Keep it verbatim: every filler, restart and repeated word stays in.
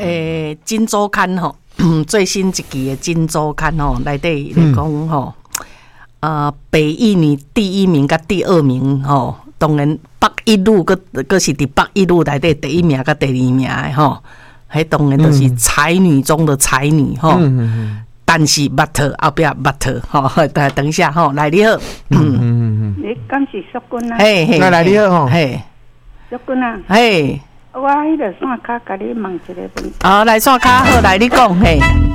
诶，金周刊吼，最新一期的金周刊吼，内底来讲吼，呃，北一女第一名甲第二名吼，当然北一女个个是伫北一女内底第一名甲第二名的吼，迄当然就是才女中的才女吼。嗯嗯但是木头后壁木头吼，等等一下吼，来你好， 嗯嗯嗯，你敢是淑君啊？ 嘿嘿， 来来你好吼， 嘿， 淑君啊， 嘿， 我迄个线卡甲你问一个问题。 哦，来线卡好，来你讲嘿。